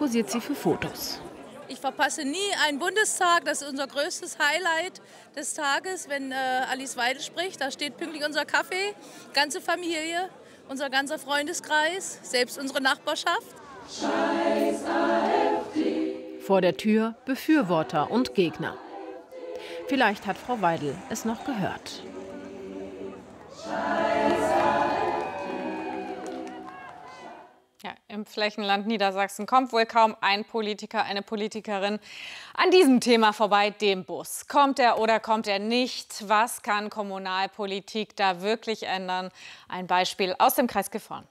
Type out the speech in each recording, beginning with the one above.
posiert sie für Fotos. Ich verpasse nie einen Bundestag. Das ist unser größtes Highlight des Tages, wenn Alice Weidel spricht. Da steht pünktlich unser Kaffee, ganze Familie, unser ganzer Freundeskreis, selbst unsere Nachbarschaft. Scheiß AfD. Vor der Tür Befürworter und Gegner. Vielleicht hat Frau Weidel es noch gehört. Ja, im Flächenland Niedersachsen kommt wohl kaum ein Politiker, eine Politikerin an diesem Thema vorbei, dem Bus. Kommt er oder kommt er nicht? Was kann Kommunalpolitik da wirklich ändern? Ein Beispiel aus dem Kreis Gifhorn.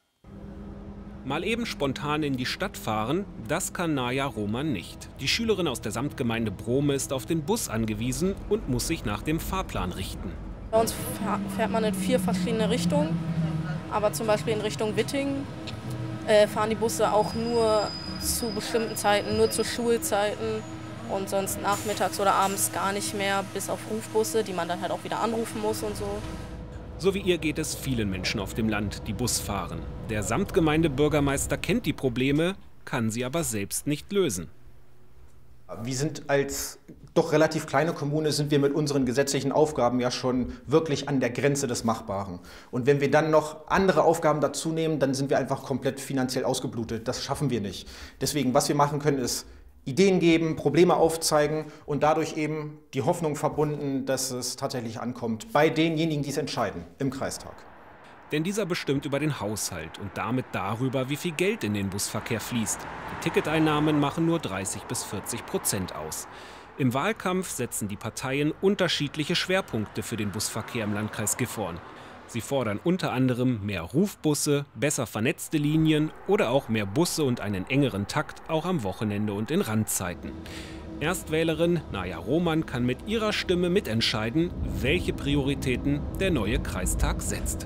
Mal eben spontan in die Stadt fahren, das kann Naja Roman nicht. Die Schülerin aus der Samtgemeinde Brome ist auf den Bus angewiesen und muss sich nach dem Fahrplan richten. Bei uns fährt man in 4 verschiedene Richtungen, aber zum Beispiel in Richtung Wittingen fahren die Busse auch nur zu bestimmten Zeiten, nur zu Schulzeiten und sonst nachmittags oder abends gar nicht mehr, bis auf Rufbusse, die man dann halt auch wieder anrufen muss und so. So wie ihr geht es vielen Menschen auf dem Land, die Bus fahren. Der Samtgemeindebürgermeister kennt die Probleme, kann sie aber selbst nicht lösen. Wir sind als doch relativ kleine Kommune, sind wir mit unseren gesetzlichen Aufgaben ja schon wirklich an der Grenze des Machbaren. Und wenn wir dann noch andere Aufgaben dazu nehmen, dann sind wir einfach komplett finanziell ausgeblutet. Das schaffen wir nicht. Deswegen, was wir machen können, ist Ideen geben, Probleme aufzeigen und dadurch eben die Hoffnung verbunden, dass es tatsächlich ankommt bei denjenigen, die es entscheiden im Kreistag. Denn dieser bestimmt über den Haushalt und damit darüber, wie viel Geld in den Busverkehr fließt. Die Ticketeinnahmen machen nur 30–40% aus. Im Wahlkampf setzen die Parteien unterschiedliche Schwerpunkte für den Busverkehr im Landkreis Gifhorn. Sie fordern unter anderem mehr Rufbusse, besser vernetzte Linien oder auch mehr Busse und einen engeren Takt, auch am Wochenende und in Randzeiten. Erstwählerin Naja Roman kann mit ihrer Stimme mitentscheiden, welche Prioritäten der neue Kreistag setzt.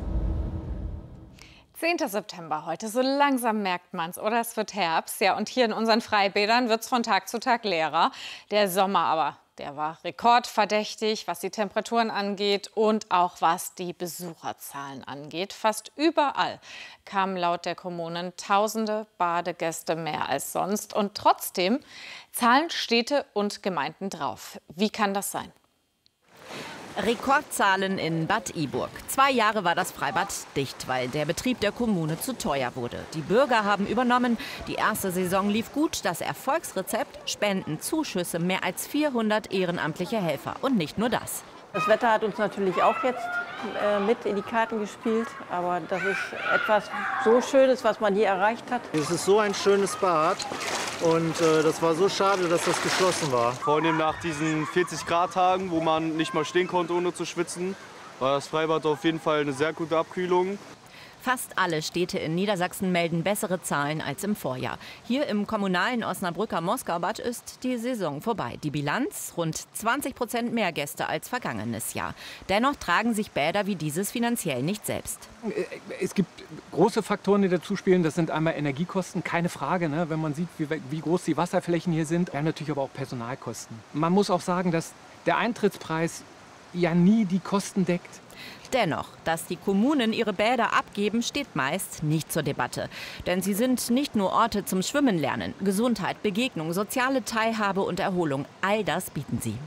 10. September heute, so langsam merkt man's, oder? Es wird Herbst, ja, und hier in unseren Freibädern wird's von Tag zu Tag leerer. Der Sommer aber, der war rekordverdächtig, was die Temperaturen angeht und auch was die Besucherzahlen angeht. Fast überall kamen laut der Kommunen tausende Badegäste mehr als sonst. Und trotzdem zahlen Städte und Gemeinden drauf. Wie kann das sein? Rekordzahlen in Bad Iburg. 2 Jahre war das Freibad dicht, weil der Betrieb der Kommune zu teuer wurde. Die Bürger haben übernommen. Die erste Saison lief gut. Das Erfolgsrezept: Spenden, Zuschüsse, mehr als 400 ehrenamtliche Helfer. Und nicht nur das. Das Wetter hat uns natürlich auch jetzt mit in die Karten gespielt. Aber das ist etwas so Schönes, was man hier erreicht hat. Es ist so ein schönes Bad. Und das war so schade, dass das geschlossen war. Vor allem nach diesen 40-Grad-Tagen, wo man nicht mal stehen konnte, ohne zu schwitzen, war das Freibad auf jeden Fall eine sehr gute Abkühlung. Fast alle Städte in Niedersachsen melden bessere Zahlen als im Vorjahr. Hier im kommunalen Osnabrücker Moskaubad ist die Saison vorbei. Die Bilanz: rund 20% mehr Gäste als vergangenes Jahr. Dennoch tragen sich Bäder wie dieses finanziell nicht selbst. Es gibt große Faktoren, die dazu spielen. Das sind einmal Energiekosten, keine Frage, ne? Wenn man sieht, wie groß die Wasserflächen hier sind. Wir haben natürlich aber auch Personalkosten. Man muss auch sagen, dass der Eintrittspreis ja nie die Kosten deckt. Dennoch, dass die Kommunen ihre Bäder abgeben, steht meist nicht zur Debatte. Denn sie sind nicht nur Orte zum Schwimmen lernen. Gesundheit, Begegnung, soziale Teilhabe und Erholung, all das bieten sie.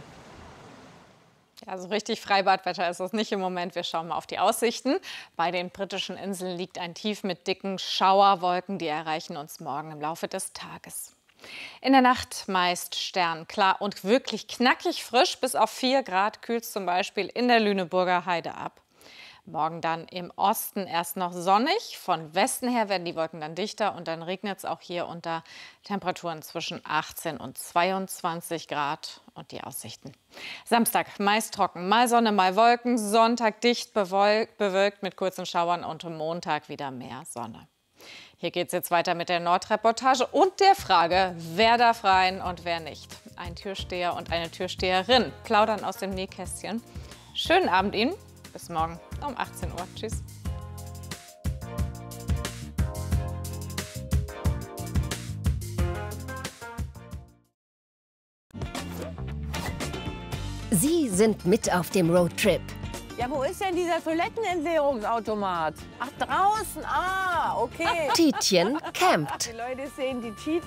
Ja, so richtig Freibadwetter ist es nicht im Moment. Wir schauen mal auf die Aussichten. Bei den britischen Inseln liegt ein Tief mit dicken Schauerwolken. Die erreichen uns morgen im Laufe des Tages. In der Nacht meist sternklar und wirklich knackig frisch. Bis auf 4 Grad kühlt es zum Beispiel in der Lüneburger Heide ab. Morgen dann im Osten erst noch sonnig. Von Westen her werden die Wolken dann dichter und dann regnet es auch hier unter Temperaturen zwischen 18 und 22 Grad. Und die Aussichten: Samstag meist trocken, mal Sonne, mal Wolken. Sonntag dicht bewölkt mit kurzen Schauern und Montag wieder mehr Sonne. Hier geht es jetzt weiter mit der Nordreportage und der Frage, wer darf rein und wer nicht. Ein Türsteher und eine Türsteherin plaudern aus dem Nähkästchen. Schönen Abend Ihnen. Bis morgen um 18 Uhr. Tschüss. Sie sind mit auf dem Roadtrip. Ja, wo ist denn dieser Toilettenentleerungsautomat? Ach, draußen. Ah, okay. Tietjen campt. Die Leute sehen die Cheetahs.